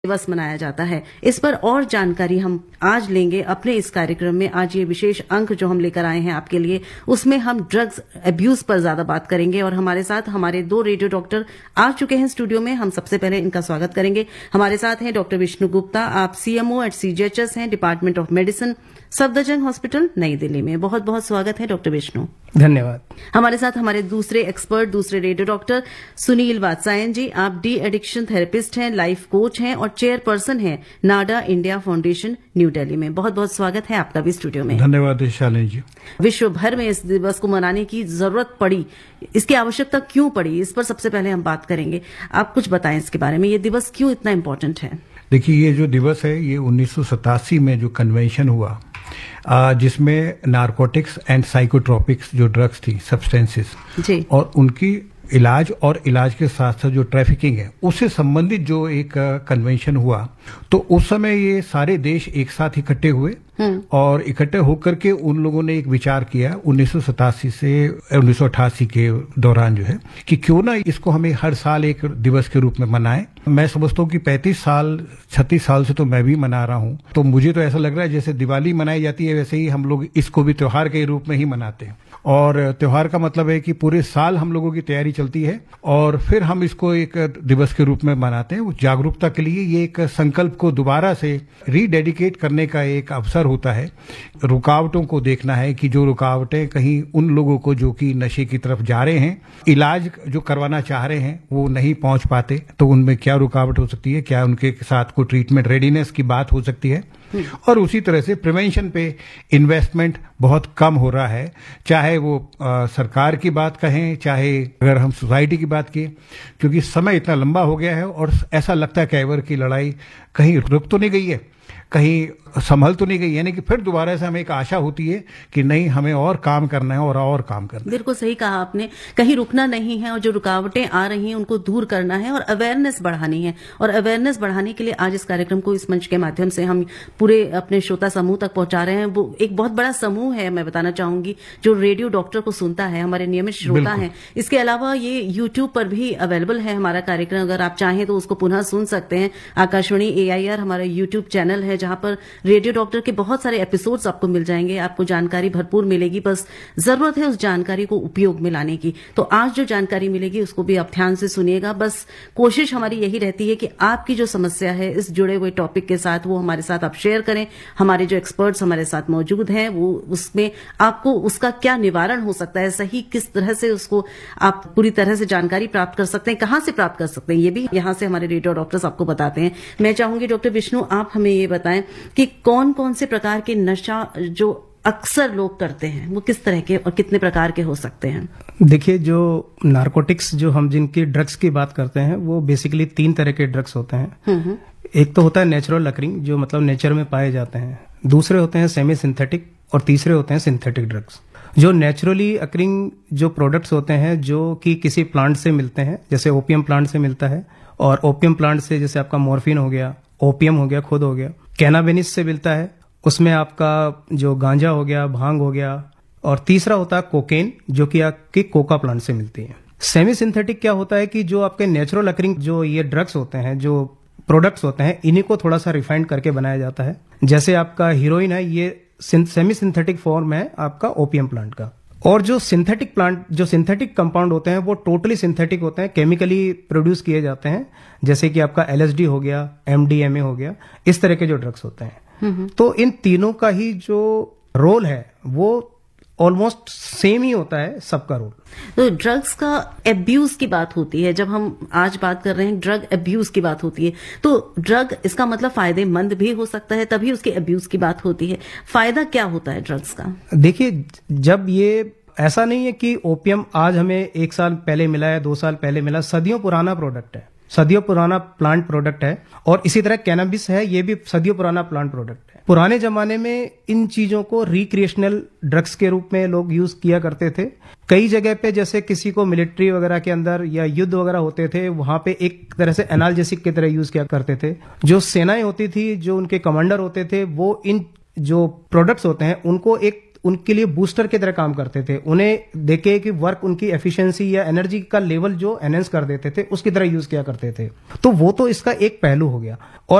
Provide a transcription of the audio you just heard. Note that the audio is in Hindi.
दिवस मनाया जाता है। इस पर और जानकारी हम आज लेंगे अपने इस कार्यक्रम में। आज ये विशेष अंक जो हम लेकर आए हैं आपके लिए, उसमें हम ड्रग्स अब्यूज पर ज्यादा बात करेंगे और हमारे साथ हमारे 2 रेडियो डॉक्टर आ चुके हैं स्टूडियो में। हम सबसे पहले इनका स्वागत करेंगे। हमारे साथ हैं डॉक्टर विष्णु गुप्ता, आप सीएमओ एट सीजीएचएस हैं, department of medicine, Safdarjung hospital, नई दिल्ली में। बहुत बहुत स्वागत है डॉक्टर विष्णु। धन्यवाद। हमारे साथ हमारे दूसरे एक्सपर्ट, दूसरे रेडियो डॉक्टर सुनील वात्सायन जी, आप डी एडिक्शन थेरेपिस्ट हैं, लाइफ कोच हैं और चेयरपर्सन हैं नाडा इंडिया फाउंडेशन, न्यू दिल्ली में। बहुत बहुत स्वागत है आपका भी स्टूडियो में। धन्यवाद शालिनी जी। विश्व भर में इस दिवस को मनाने की जरूरत पड़ी, इसकी आवश्यकता क्यों पड़ी, इस पर सबसे पहले हम बात करेंगे। आप कुछ बताएं इसके बारे में, ये दिवस क्यों इतना इम्पोर्टेंट है? देखिए, ये जो दिवस है ये 1987 में जो कन्वेंशन हुआ, जिसमें नारकोटिक्स एंड साइकोट्रोपिक्स जो ड्रग्स थी, सब्सटेंसेस जी, और उनकी इलाज और इलाज के साथ साथ जो ट्रैफिकिंग है उससे संबंधित जो एक कन्वेंशन हुआ, तो उस समय ये सारे देश एक साथ इकट्ठे हुए और इकट्ठे होकर के उन लोगों ने एक विचार किया 1987 से 1988 के दौरान जो है कि क्यों ना इसको हमें हर साल एक दिवस के रूप में मनाएं। मैं समझता हूँ कि 36 साल से तो मैं भी मना रहा हूँ, तो मुझे तो ऐसा लग रहा है जैसे दिवाली मनाई जाती है वैसे ही हम लोग इसको भी त्योहार के रूप में ही मनाते हैं। और त्योहार का मतलब है कि पूरे साल हम लोगों की तैयारी चलती है और फिर हम इसको एक दिवस के रूप में मनाते हैं। जागरूकता के लिए ये एक संकल्प को दोबारा से रीडेडिकेट करने का एक अवसर होता है। रुकावटों को देखना है कि जो रुकावटें कहीं उन लोगों को जो कि नशे की तरफ जा रहे हैं, इलाज जो करवाना चाह रहे हैं वो नहीं पहुंच पाते, तो उनमें क्या रुकावट हो सकती है, क्या उनके साथ कोई ट्रीटमेंट रेडीनेस की बात हो सकती है। और उसी तरह से प्रिवेंशन पे इन्वेस्टमेंट बहुत कम हो रहा है, चाहे वो सरकार की बात कहें, चाहे अगर हम सोसाइटी की बात की, क्योंकि समय इतना लंबा हो गया है और ऐसा लगता है कि कैवर की लड़ाई कहीं रुक तो नहीं गई है, कहीं संभल तो नहीं गई, यानी कि फिर दोबारा से हमें एक आशा होती है कि नहीं, हमें और काम करना है और काम करना है। बिल्कुल सही कहा आपने, कहीं रुकना नहीं है और जो रुकावटें आ रही हैं उनको दूर करना है और अवेयरनेस बढ़ानी है। और अवेयरनेस बढ़ाने के लिए आज इस कार्यक्रम को इस मंच के माध्यम से हम पूरे अपने श्रोता समूह तक पहुंचा रहे हैं। वो एक बहुत बड़ा समूह है, मैं बताना चाहूंगी, जो रेडियो डॉक्टर को सुनता है, हमारे नियमित श्रोता हैं। इसके अलावा ये यूट्यूब पर भी अवेलेबल है हमारा कार्यक्रम, अगर आप चाहें तो उसको पुनः सुन सकते हैं। आकाशवाणी AIR हमारा यूट्यूब चैनल है जहां पर रेडियो डॉक्टर के बहुत सारे एपिसोड्स आपको मिल जाएंगे, आपको जानकारी भरपूर मिलेगी, बस जरूरत है उस जानकारी को उपयोग में लाने की। तो आज जो जानकारी मिलेगी उसको भी आप ध्यान से सुनिएगा। बस कोशिश हमारी यही रहती है कि आपकी जो समस्या है इस जुड़े हुए टॉपिक के साथ वो हमारे साथ आप शेयर करें। हमारे जो एक्सपर्ट्स हमारे साथ मौजूद हैं वो उसमें आपको उसका क्या निवारण हो सकता है, सही किस तरह से उसको आप पूरी तरह से जानकारी प्राप्त कर सकते हैं, कहां से प्राप्त कर सकते हैं, ये भी यहां से हमारे रेडियो डॉक्टर्स आपको बताते हैं। मैं चाहूंगी डॉक्टर विष्णु आप हमें ये बताएं कि कौन कौन से प्रकार के नशा जो अक्सर लोग करते हैं वो किस तरह के और कितने प्रकार के हो सकते हैं? देखिए, जो नारकोटिक्स, जो हम जिनकी ड्रग्स की बात करते हैं, वो बेसिकली 3 तरह के ड्रग्स होते हैं। एक तो होता है नेचुरल अकरिंग, जो मतलब नेचर में पाए जाते हैं। दूसरे होते हैं सेमी सिंथेटिक और तीसरे होते हैं सिंथेटिक ड्रग्स। जो नेचुरली अकरिंग जो प्रोडक्ट्स होते हैं जो कि किसी प्लांट से मिलते हैं, जैसे ओपियम प्लांट से मिलता है, और ओपियम प्लांट से जैसे आपका मॉर्फिन हो गया, ओपियम हो गया, खुद हो गया, कैनाबिस से मिलता है, उसमें आपका जो गांजा हो गया, भांग हो गया, और तीसरा होता है कोकेन, जो कि आपकी कोका प्लांट से मिलती है। सेमी सिंथेटिक क्या होता है कि जो आपके नेचुरल अकरिंग जो ये ड्रग्स होते हैं, जो प्रोडक्ट्स होते हैं, इन्हीं को थोड़ा सा रिफाइंड करके बनाया जाता है। जैसे आपका हीरोइन है, ये सेमी सिंथेटिक फॉर्म है आपका ओपियम प्लांट का। और जो सिंथेटिक प्लांट, जो सिंथेटिक कंपाउंड होते हैं वो टोटली सिंथेटिक होते हैं, केमिकली प्रोड्यूस किए जाते हैं, जैसे कि आपका LSD हो गया, MDMA हो गया, इस तरह के जो ड्रग्स होते हैं। तो इन तीनों का ही जो रोल है वो ऑलमोस्ट सेम ही होता है, सबका रोल। तो ड्रग्स का अब्यूज की बात होती है, जब हम आज बात कर रहे हैं ड्रग अब्यूज की बात होती है, तो ड्रग इसका मतलब फायदेमंद भी हो सकता है, तभी उसके अब्यूज की बात होती है। फायदा क्या होता है ड्रग्स का? देखिए, जब ये ऐसा नहीं है कि ओपियम आज हमें 1 साल पहले मिला है, 2 साल पहले मिला, सदियों पुराना प्रोडक्ट है, सदियों पुराना प्लांट प्रोडक्ट है। और इसी तरह कैनबिस है, ये भी सदियों पुराना प्लांट प्रोडक्ट है। पुराने जमाने में इन चीजों को रिक्रिएशनल ड्रग्स के रूप में लोग यूज किया करते थे। कई जगह पे, जैसे किसी को मिलिट्री वगैरह के अंदर या युद्ध वगैरह होते थे, वहां पे एक तरह से एनाल्जेसिक की तरह यूज किया करते थे। जो सेनाएं होती थी, जो उनके कमांडर होते थे, वो इन जो प्रोडक्ट्स होते हैं उनको एक उनके लिए बूस्टर की तरह काम करते थे, उन्हें देखे कि वर्क उनकी एफिशिएंसी या एनर्जी का लेवल जो एनहेंस कर देते थे उसकी तरह यूज किया करते थे। तो वो तो इसका एक पहलू हो गया। और